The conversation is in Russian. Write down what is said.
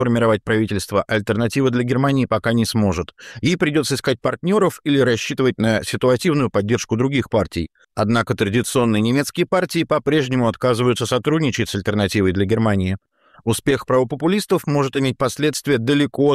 формировать правительство, альтернатива для Германии пока не сможет. Ей придется искать партнеров или рассчитывать на ситуативную поддержку других партий. Однако традиционные немецкие партии по-прежнему отказываются сотрудничать с альтернативой для Германии. Успех правопопулистов может иметь последствия далеко